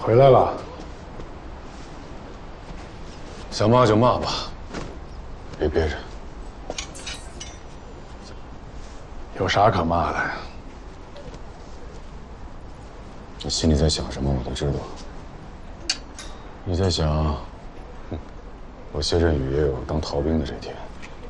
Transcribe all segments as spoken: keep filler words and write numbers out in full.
回来了， 想骂就骂吧，别憋着。 有啥可骂的？ 你心里在想什么，我都知道。你在想，我谢振宇也有当逃兵的这天。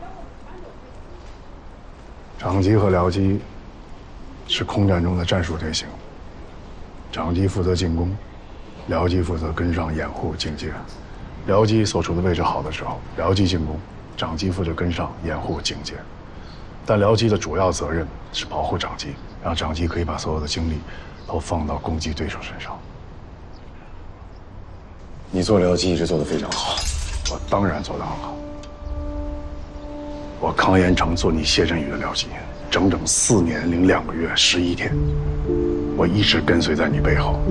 长吉和僚机是空战中的战术队形，长机负责进攻，僚机负责跟上掩护警戒。僚机所处的位置好的时候，僚机进攻，长机负责跟上掩护警戒。但僚机的主要责任是保护长机，让长机可以把所有的精力都放到攻击对手身上。 你做僚机一直做得非常好， 我当然做得很好。我康延成做你谢振宇的僚机，整整四年零两个月十一天，我一直跟随在你背后。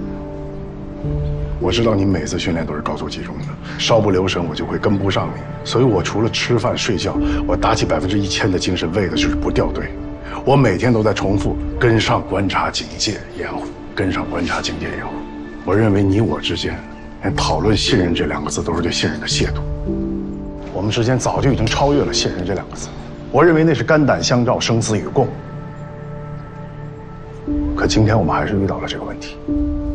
我知道你每次训练都是高度集中的，稍不留神我就会跟不上你，所以我除了吃饭睡觉，我打起百分之一千的精神，为的就是不掉队。我每天都在重复跟上、观察、警戒、掩护，跟上、观察、警戒、掩护。我认为你我之间，连讨论信任这两个字都是对信任的亵渎。我们之间早就已经超越了信任这两个字，我认为那是肝胆相照、生死与共。可今天我们还是遇到了这个问题。